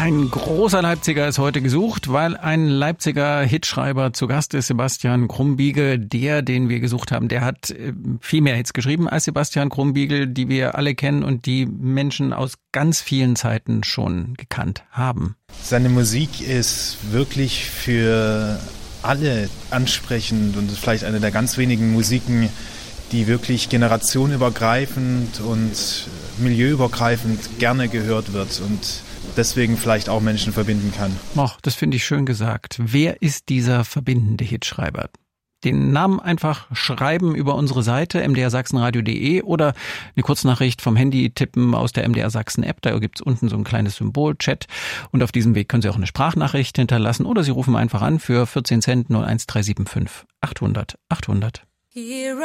Ein großer Leipziger ist heute gesucht, weil ein Leipziger Hitschreiber zu Gast ist, Sebastian Krumbiegel. Den wir gesucht haben, der hat viel mehr Hits geschrieben als Sebastian Krumbiegel, die wir alle kennen und die Menschen aus ganz vielen Zeiten schon gekannt haben. Seine Musik ist wirklich für alle ansprechend und ist vielleicht eine der ganz wenigen Musiken, die wirklich generationenübergreifend und milieuübergreifend gerne gehört wird und deswegen vielleicht auch Menschen verbinden kann. Och, das finde ich schön gesagt. Wer ist dieser verbindende Hitschreiber? Den Namen einfach schreiben über unsere Seite mdrsachsenradio.de oder eine Kurznachricht vom Handy tippen aus der MDR Sachsen App. Da gibt's unten so ein kleines Symbol, Chat. Und auf diesem Weg können Sie auch eine Sprachnachricht hinterlassen oder Sie rufen einfach an für 14 Cent 01375 800 800.